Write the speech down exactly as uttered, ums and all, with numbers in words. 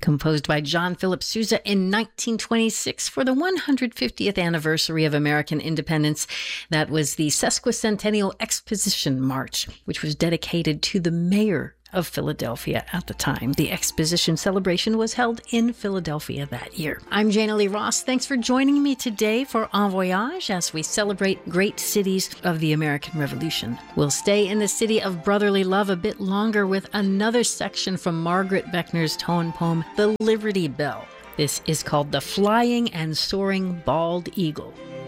composed by John Philip Sousa in nineteen twenty-six for the one hundred fiftieth anniversary of American independence. That was the Sesquicentennial Exposition March, which was dedicated to the mayor of Philadelphia at the time. The Exposition celebration was held in Philadelphia that year. I'm Jana Lee Ross. Thanks for joining me today for En Voyage as we celebrate great cities of the American Revolution. We'll stay in the city of brotherly love a bit longer with another section from Margaret Beckner's tone poem, The Liberty Bell. This is called The Flying and Soaring Bald Eagle.